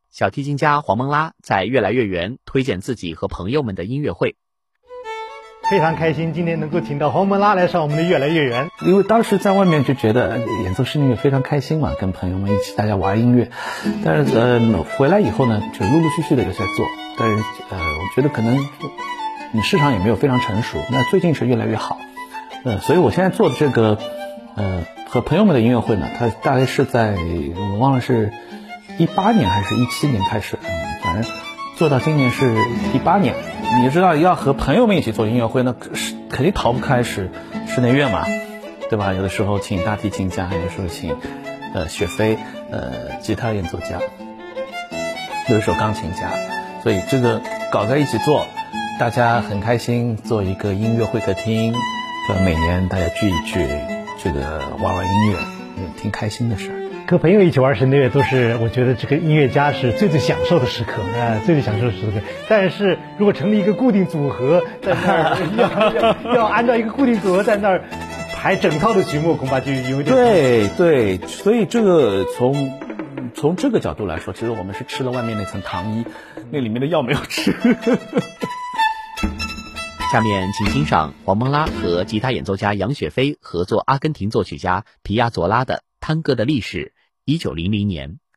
小提琴家黄蒙拉在越来越圆推荐自己和朋友们的音乐会。 非常开心今天能够请到黄蒙拉来上我们的越来越圆， 因为当时在外面就觉得演奏室内乐非常开心嘛，跟朋友们一起大家玩音乐，但是回来以后呢，就陆陆续续的有在做，但是我觉得可能市场也没有非常成熟，那最近是越来越好，所以我现在做的这个和朋友们的音乐会呢，它大概是在我忘了是18年还是17年开始，反正做到今年是18年。你知道要和朋友们一起做音乐会，那肯定逃不开是室内乐嘛，对吧？有的时候请大提琴家，有的时候请雪飞吉他演奏家，有的时候钢琴家，所以这个搞在一起做，大家很开心，做一个音乐会客厅，每年大家聚一聚，这个玩玩音乐，挺开心的事儿。 和朋友一起玩室内乐都是我觉得这个音乐家是最享受的时刻最享受的时刻。但是如果成立一个固定组合在那儿要按照一个固定组合在那儿排整套的曲目，恐怕就有点对，所以这个从这个角度来说，其实我们是吃了外面那层糖衣，那里面的药没有吃。 下面请欣赏黄蒙拉和吉他演奏家杨雪飞合作阿根廷作曲家皮亚佐拉的《探戈的历史》1900年。